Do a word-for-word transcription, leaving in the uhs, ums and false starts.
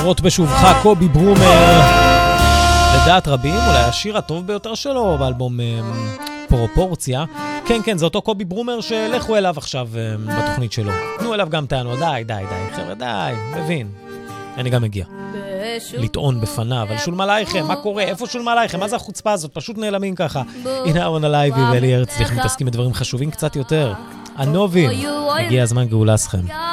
לראות בשובך קובי ברומר. לדעת רבים, אולי השיר הטוב ביותר שלו באלבום פרופורציה. כן, כן, זה אותו קובי ברומר שלכו אליו עכשיו בתוכנית שלו. תנו אליו גם טענו, די, די, די, חבר'ה, די, מבין. אני גם מגיע. לטעון בפניו, על שולמה לייכם, מה קורה? איפה שולמה לייכם? מה זה החוצפה הזאת? פשוט נעלמים ככה. הנה אהרון הלייבי ואלי הרצליח מתעסקים בדברים חשובים קצת יותר. הנובים, הגיע הזמן גאולה אסכם.